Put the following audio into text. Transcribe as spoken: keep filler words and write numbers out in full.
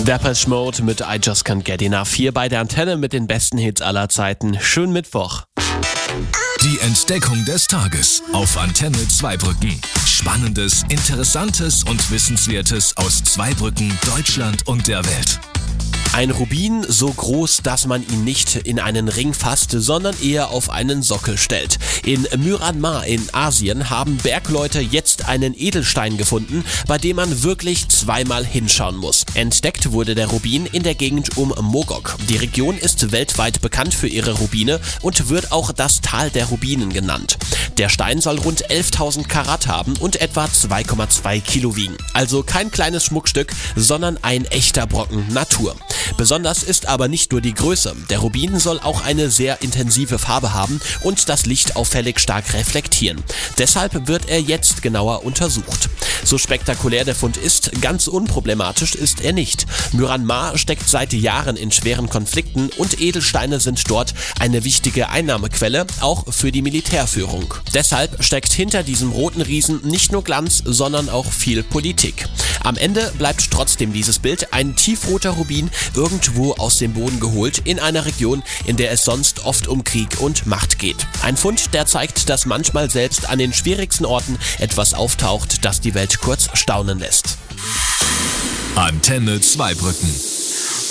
Depeche Mode mit I Just Can't Get Enough hier bei der Antenne mit den besten Hits aller Zeiten. Schönen Mittwoch. Die Entdeckung des Tages auf Antenne Zweibrücken. Spannendes, Interessantes und Wissenswertes aus Zweibrücken, Deutschland und der Welt. Ein Rubin so groß, dass man ihn nicht in einen Ring fasst, sondern eher auf einen Sockel stellt. In Myanmar in Asien haben Bergleute jetzt einen Edelstein gefunden, bei dem man wirklich zweimal hinschauen muss. Entdeckt wurde der Rubin in der Gegend um Mogok. Die Region ist weltweit bekannt für ihre Rubine und wird auch das Tal der Rubinen genannt. Der Stein soll rund elftausend Karat haben und etwa zwei Komma zwei Kilo wiegen. Also kein kleines Schmuckstück, sondern ein echter Brocken Natur. Besonders ist aber nicht nur die Größe. Der Rubin soll auch eine sehr intensive Farbe haben und das Licht auffällig stark reflektieren. Deshalb wird er jetzt genauer untersucht. So spektakulär der Fund ist, ganz unproblematisch ist er nicht. Myanmar steckt seit Jahren in schweren Konflikten und Edelsteine sind dort eine wichtige Einnahmequelle, auch für die Militärführung. Deshalb steckt hinter diesem roten Riesen nicht nur Glanz, sondern auch viel Politik. Am Ende bleibt trotzdem dieses Bild ein tiefroter Rubin, irgendwo aus dem Boden geholt, in einer Region, in der es sonst oft um Krieg und Macht geht. Ein Fund, der zeigt, dass manchmal selbst an den schwierigsten Orten etwas auftaucht, das die Welt kurz staunen lässt. Antenne Zweibrücken.